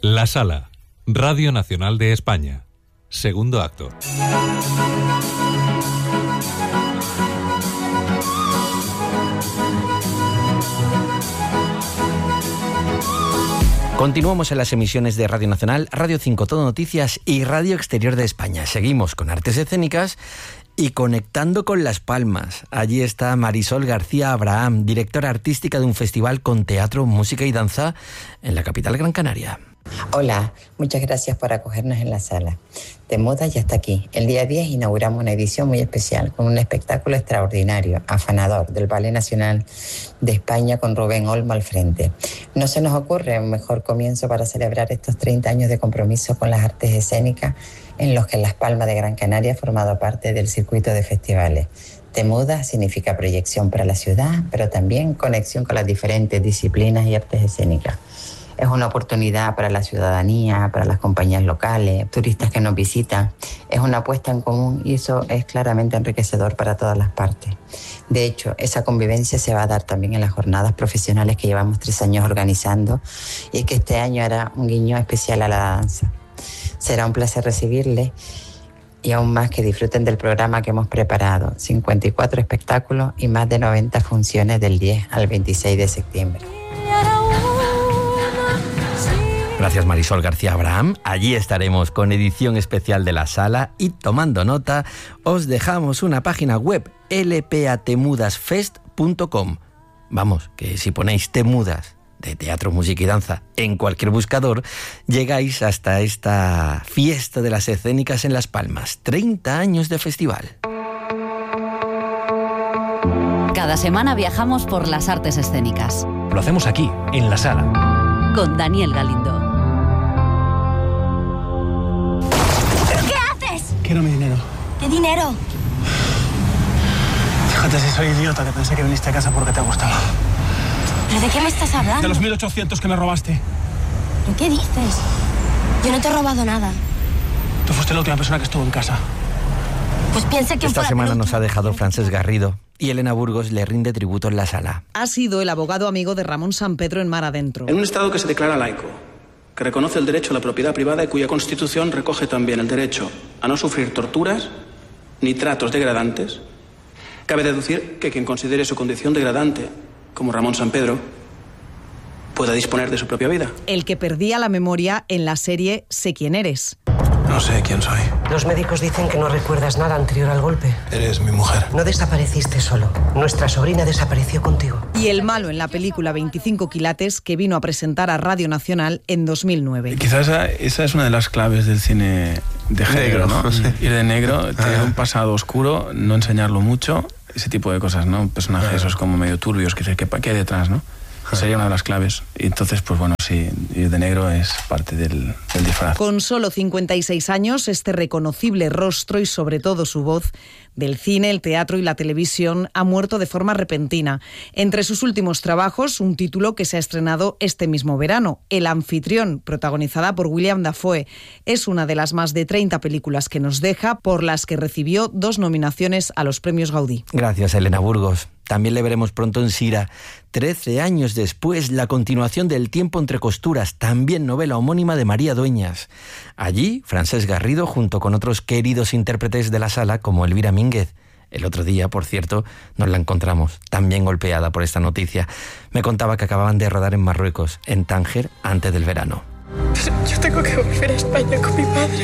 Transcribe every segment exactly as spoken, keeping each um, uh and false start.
La Sala, Radio Nacional de España. Segundo acto. Continuamos en las emisiones de Radio Nacional, Radio cinco Todo Noticias y Radio Exterior de España. Seguimos con artes escénicas y conectando con Las Palmas. Allí está Marisol García Abraham, directora artística de un festival con teatro, música y danza en la capital Gran Canaria. Hola, muchas gracias por acogernos en la sala. De moda ya está aquí. El día diez inauguramos una edición muy especial con un espectáculo extraordinario, Afanador, del Ballet Nacional de España con Rubén Olmo al frente. No se nos ocurre un mejor comienzo para celebrar estos treinta años de compromiso con las artes escénicas en los que Las Palmas de Gran Canaria ha formado parte del circuito de festivales. Temuda significa proyección para la ciudad, pero también conexión con las diferentes disciplinas y artes escénicas. Es una oportunidad para la ciudadanía, para las compañías locales, turistas que nos visitan. Es una apuesta en común y eso es claramente enriquecedor para todas las partes. De hecho, esa convivencia se va a dar también en las jornadas profesionales que llevamos tres años organizando y es que este año hará un guiño especial a la danza. Será un placer recibirles y aún más que disfruten del programa que hemos preparado. cincuenta y cuatro espectáculos y más de noventa funciones del diez al veintiséis de septiembre. Gracias Marisol García Abraham. Allí estaremos con edición especial de la sala y tomando nota os dejamos una página web l p a temudas fest punto com. Vamos, que si ponéis Temudas de teatro, música y danza en cualquier buscador, llegáis hasta esta fiesta de las escénicas en Las Palmas. treinta años de festival. Cada semana viajamos por las artes escénicas. Lo hacemos aquí, en la sala. Con Daniel Galindo. Quiero mi dinero. ¿Qué dinero? Fíjate si soy idiota que pensé que viniste a casa porque te gustaba. ¿Pero de qué me estás hablando? De los mil ochocientos que me robaste. ¿Pero qué dices? Yo no te he robado nada. Tú fuiste la última persona que estuvo en casa. Pues piensa que Esta semana nos ha dejado Francesc Garrido y Elena Burgos le rinde tributo en la sala. Ha sido el abogado amigo de Ramón Sampedro en Mar Adentro. En un Estado que se declara laico, que reconoce el derecho a la propiedad privada y cuya Constitución recoge también el derecho a no sufrir torturas ni tratos degradantes, cabe deducir que quien considere su condición degradante, como Ramón Sampedro, pueda disponer de su propia vida. El que perdía la memoria en la serie Sé quién eres. No sé quién soy. Los médicos dicen que no recuerdas nada anterior al golpe. Eres mi mujer. No desapareciste solo. Nuestra sobrina desapareció contigo. Y el malo en la película veinticinco quilates que vino a presentar a Radio Nacional en dos mil nueve. Quizás esa, esa es una de las claves del cine de género, ¿no? Sí. Ir de negro, tener un pasado oscuro, no enseñarlo mucho, ese tipo de cosas, ¿no? Personajes esos como medio turbios, que ¿qué hay detrás, no? Sería una de las claves. Y entonces, pues bueno, sí, ir de negro es parte del, del disfraz. Con solo cincuenta y seis años, este reconocible rostro y sobre todo su voz del cine, el teatro y la televisión ha muerto de forma repentina. Entre sus últimos trabajos, un título que se ha estrenado este mismo verano, El anfitrión, protagonizada por William Dafoe. Es una de las más de treinta películas que nos deja, por las que recibió dos nominaciones a los premios Gaudí. Gracias, Elena Burgos. También le veremos pronto en Sira. Trece años después, la continuación del Tiempo entre costuras, también novela homónima de María Dueñas. Allí, Francesc Garrido, junto con otros queridos intérpretes de la sala, como Elvira Mínguez. El otro día, por cierto, nos la encontramos, también golpeada por esta noticia. Me contaba que acababan de rodar en Marruecos, en Tánger, antes del verano. Yo tengo que volver a España con mi padre.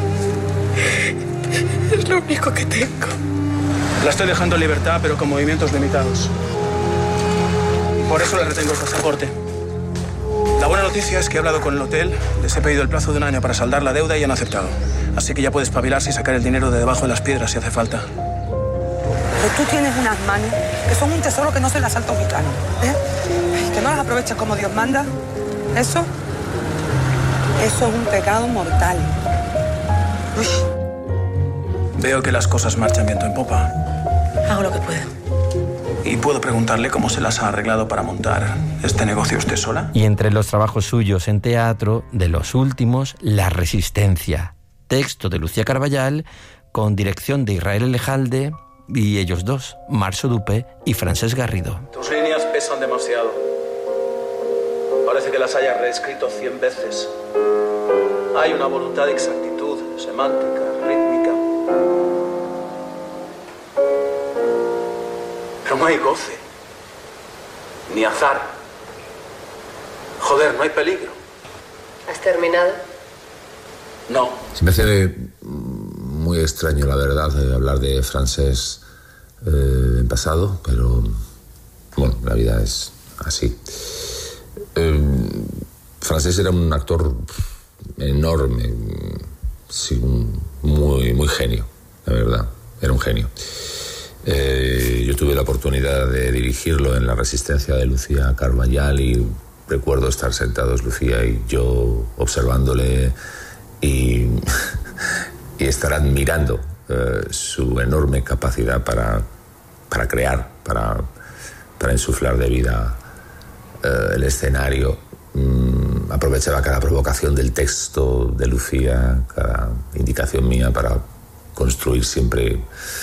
Es lo único que tengo. La estoy dejando en libertad, pero con movimientos limitados. Por eso le retengo el pasaporte. La buena noticia es que he hablado con el hotel, les he pedido el plazo de un año para saldar la deuda y han aceptado. Así que ya puedes espabilarse y sacar el dinero de debajo de las piedras si hace falta. Pero tú tienes unas manos que son un tesoro que no se las salta un gitano, ¿eh? Que no las aprovechas como Dios manda. Eso, eso es un pecado mortal. Uy. Veo que las cosas marchan viento en popa. Hago lo que puedo. ¿Y puedo preguntarle cómo se las ha arreglado para montar este negocio usted sola? Y entre los trabajos suyos en teatro, de los últimos, La Resistencia. Texto de Lucía Carballal, con dirección de Israel Elejalde, y ellos dos, Marso Dupe y Francesc Garrido. Tus líneas pesan demasiado. Parece que la las haya reescrito cien veces. Hay una voluntad de exactitud semántica, rítmica. Pero no hay goce, ni azar. Joder, no hay peligro. ¿Has terminado? No. Se me hace muy extraño, la verdad, de hablar de Francés eh, en pasado, pero bueno, la vida es así. Eh, Francés era un actor enorme, sí, un, muy, muy genio, la verdad, era un genio. Eh, yo tuve la oportunidad de dirigirlo en La Resistencia de Lucía Carballal y recuerdo estar sentados Lucía y yo observándole y, y estar admirando eh, su enorme capacidad para, para crear, para, para insuflar de vida eh, el escenario. Mm, aprovechaba cada provocación del texto de Lucía, cada indicación mía para construir siempre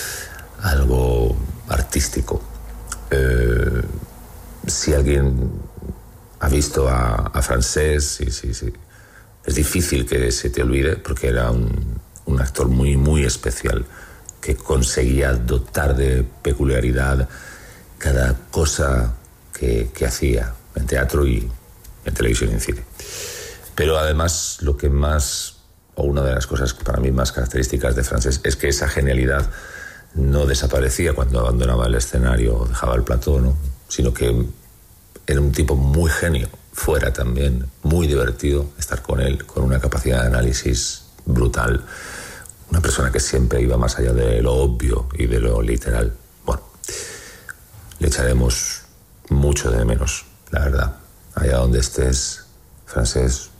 algo artístico. Eh, si alguien ha visto a, a Francés, sí, sí, sí, es difícil que se te olvide porque era un, un actor muy, muy especial que conseguía dotar de peculiaridad cada cosa que, que hacía en teatro y en televisión y en cine. Pero además lo que más, o una de las cosas para mí más características de Francés es que esa genialidad no desaparecía cuando abandonaba el escenario o dejaba el plató, ¿no? Sino que era un tipo muy genio, fuera también, muy divertido estar con él, con una capacidad de análisis brutal, una persona que siempre iba más allá de lo obvio y de lo literal. Bueno, le echaremos mucho de menos, la verdad. Allá donde estés, Francés,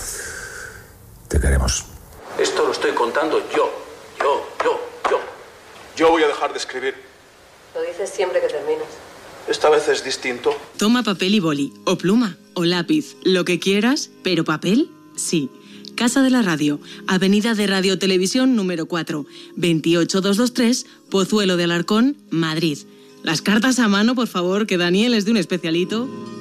te queremos. Esto lo estoy contando yo, yo, yo, yo. Yo voy a dejar de escribir. Lo dices siempre que terminas. Esta vez es distinto. Toma papel y boli, o pluma, o lápiz, lo que quieras, pero papel, sí. Casa de la Radio, Avenida de Radio Televisión número cuatro, veintiocho mil doscientos veintitrés, Pozuelo de Alarcón, Madrid. Las cartas a mano, por favor, que Daniel es de un especialito.